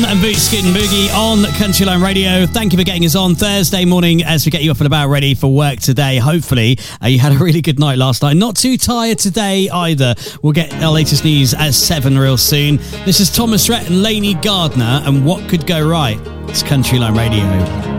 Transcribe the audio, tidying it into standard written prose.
And Bootskin Boogie on Countryline Radio. Thank you for getting us on Thursday morning as we get you up and about ready for work today. Hopefully you had a really good night last night. Not too tired today either. We'll get our latest news at 7 real soon. This is Thomas Rhett and Lainey Gardner and What Could Go Right. It's Countryline Radio.